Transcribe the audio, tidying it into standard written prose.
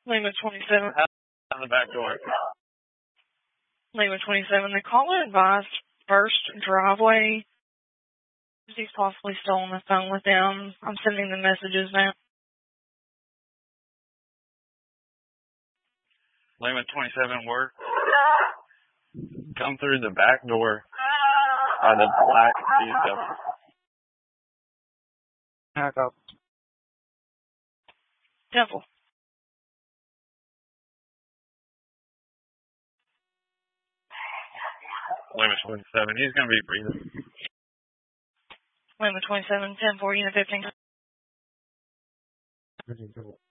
Lima 27. On the back door. Lima 27. The caller advised first driveway. He's possibly still on the phone with them. I'm sending the messages now. Lima 27 work. Come through the back door by the black vehicle. Back up. Temple. Lima 27. He's going to be breathing. Lima 27, 10-4, Unit 15.